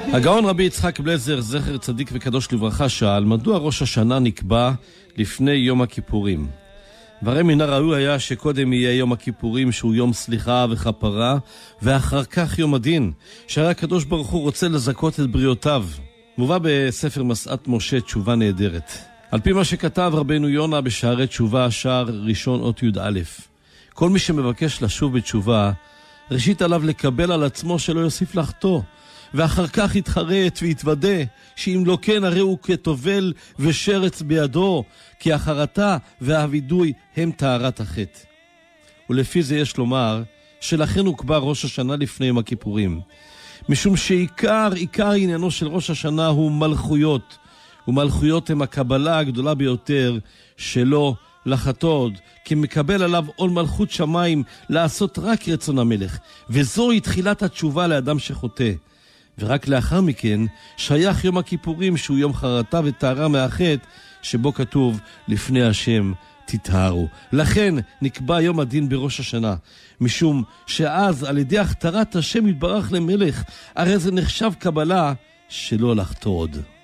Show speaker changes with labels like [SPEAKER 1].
[SPEAKER 1] הגאון רבי יצחק בלזר, זכר צדיק וקדוש לברכה, שאל מדוע ראש השנה נקבע לפני יום הכיפורים. והרי מן הראוי היה שקודם יהיה יום הכיפורים, שהוא יום סליחה וכפרה, ואחר כך יום הדין, שהרי הקדוש ברוך הוא רוצה לזכות את בריאותיו. מובא בספר מסעת משה תשובה נהדרת. על פי מה שכתב רבנו יונה בשערי תשובה, שער ראשון אות י"א, כל מי שמבקש לשוב בתשובה, ראשית עליו לקבל על עצמו שלא יוסיף לחטוא, ואחר כך יתחרט ויתוודה שאם לא כן הרי הוא כתובל ושרץ בידו, כי החרטה והווידוי הם טהרת החטא. ולפי זה יש לומר שלכן הוקבע ראש השנה לפני יום הכיפורים, משום שעיקר עניינו של ראש השנה הוא מלכויות, ומלכויות הם הקבלה הגדולה ביותר שלו לחטוד, כי מקבל עליו עול מלכות שמיים לעשות רק רצון המלך, וזוהי תחילת התשובה לאדם שחוטא. ורק לאחר מכן שייך יום הכיפורים, שהוא יום חרטה וטהרה מהחטא, שבו כתוב לפני השם תטהרו. לכן נקבע יום הדין בראש השנה, משום שאז על ידי הכתרת השם יתברך למלך, הרי זה נחשב קבלה שלא לחטוא עוד.